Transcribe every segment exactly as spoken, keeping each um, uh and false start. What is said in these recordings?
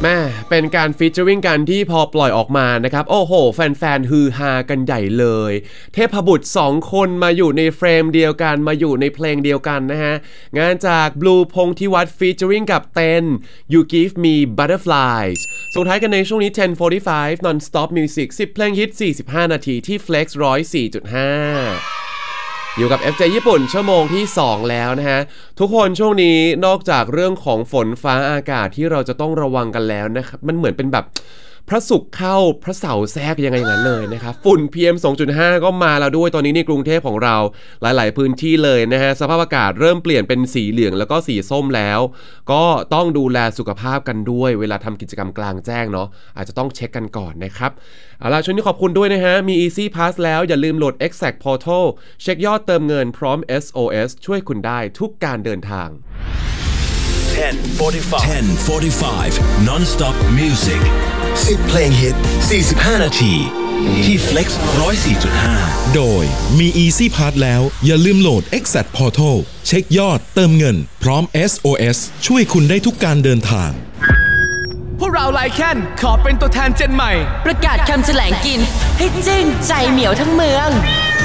แม่เป็นการฟีเจอริงกันที่พอปล่อยออกมานะครับโอ้โหแฟนๆฮือฮากันใหญ่เลยเทพบุตรสองคนมาอยู่ในเฟรมเดียวกันมาอยู่ในเพลงเดียวกันนะฮะงานจากบลูพงษ์ธิวัฒน์ฟีเจอริงกับเต้น You Give Me Butterflies ส่งท้ายกันในช่วงนี้ ten forty-five Non-Stop Music สิบเพลงฮิตสี่สิบห้านาทีที่ Flex หนึ่งร้อยสี่จุดห้าอยู่กับ เอฟ เจ ญี่ปุ่นชั่วโมงที่สองแล้วนะฮะทุกคนช่วงนี้นอกจากเรื่องของฝนฟ้าอากาศที่เราจะต้องระวังกันแล้วนะครับมันเหมือนเป็นแบบพระศุกร์เข้าพระเสาร์แทรกยังไงอย่างนั้นเลยนะครับฝุ่น พี เอ็ม สองจุดห้า ก็มาแล้วด้วยตอนนี้ในกรุงเทพของเราหลายๆพื้นที่เลยนะฮะสภาพอากาศเริ่มเปลี่ยนเป็นสีเหลืองแล้วก็สีส้มแล้วก็ต้องดูแลสุขภาพกันด้วยเวลาทำกิจกรรมกลางแจ้งเนาะอาจจะต้องเช็คกันก่อนนะครับเอาล่ะช่วงนี้ขอบคุณด้วยนะฮะมี Easy Pass แล้วอย่าลืมโหลด Exact Portal เช็คยอดเติมเงินพร้อม เอส โอ เอส ช่วยคุณได้ทุกการเดินทาง ten forty-five ten forty-five Non-Stop Music สิบเพลงฮิตสี่สิบห้านาทีที่ Flex หนึ่งร้อยสี่จุดห้าโดยมี Easy Pass แล้วอย่าลืมโหลด Exact Portal เช็คยอดเติมเงินพร้อม เอส โอ เอส ช่วยคุณได้ทุกการเดินทางพวกเราไลแคนขอเป็นตัวแทนเจนใหม่ประกาศคำแถลงกินให้จึ้งใจเหมียวทั้งเมือง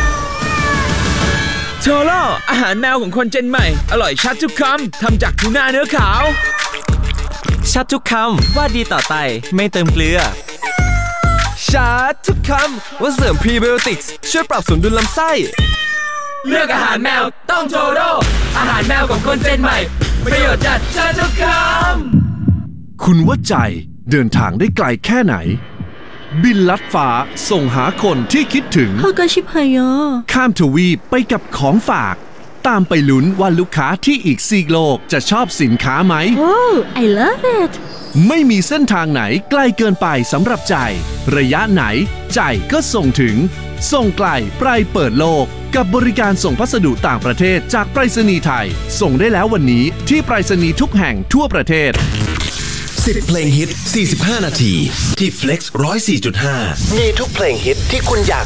โทโร่อาหารแมวของคนเจนใหม่อร่อยชัดทุกคำทำจากทูน่าเนื้อขาวชัดทุกคำว่าดีต่อไตไม่เติมเกลือชัดทุกคำว่าเสริมพรีไบโอติกส์ช่วยปรับสมดุลลำไส้เลือกอาหารแมวต้องโทโร่อาหารแมวของคนเจนใหม่ประโยชน์จัดชัดทุกคำคุณว่าใจเดินทางได้ไกลแค่ไหนบินลัดฟ้าส่งหาคนที่คิดถึงข้ามทวีปไปกับของฝากตามไปลุ้นว่าลูกค้าที่อีกซีกโลกจะชอบสินค้าไหม Oh I love it ไม่มีเส้นทางไหนไกลเกินไปสำหรับใจระยะไหนใจก็ส่งถึงส่งไกลไปเปิดโลกกับบริการส่งพัสดุต่างประเทศจากไปรษณีย์ไทยส่งได้แล้ววันนี้ที่ไปรษณีย์ทุกแห่งทั่วประเทศสิบเพลงฮิตสี่สิบห้านาทีที่ Flex หนึ่งร้อยสี่จุดห้ามีทุกเพลงฮิตที่คุณอยาก